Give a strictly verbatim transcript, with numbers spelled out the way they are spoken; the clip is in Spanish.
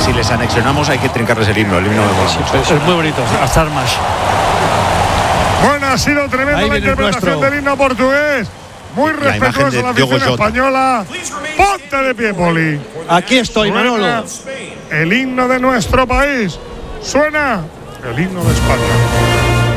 si les anexionamos hay que trincarles el himno. El himno me mola mucho. Es muy bonito, hasta armas. Bueno, ha sido tremenda la interpretación del himno portugués. Muy respetuoso de la afición española. Ponte de pie, Poli. Aquí estoy, Suena Manolo. el himno de nuestro país. Suena el himno de España.